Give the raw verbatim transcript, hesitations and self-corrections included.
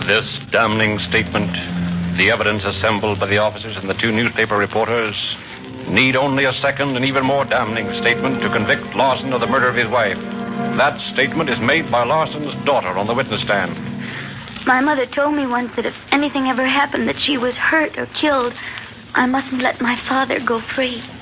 This damning statement, the evidence assembled by the officers and the two newspaper reporters, need only a second and even more damning statement to convict Lawson of the murder of his wife. That statement is made by Lawson's daughter on the witness stand. My mother told me once that if anything ever happened, that she was hurt or killed, I mustn't let my father go free.